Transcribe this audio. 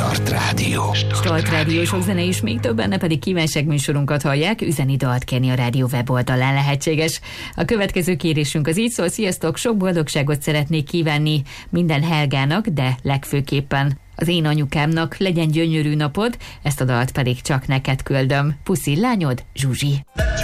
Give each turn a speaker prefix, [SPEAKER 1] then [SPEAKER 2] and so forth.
[SPEAKER 1] Start Rádió.
[SPEAKER 2] Start Rádió, sok zene is, még többen, ne pedig kívánság műsorunkat hallják, üzeni dalt kérni a rádió weboldalán lehetséges. A következő kérésünk az így szól: sziasztok, sok boldogságot szeretnék kívánni minden Helgának, de legfőképpen az én anyukámnak. Legyen gyönyörű napod, ezt a dalt pedig csak neked küldöm. Puszi lányod, Zsuzsi.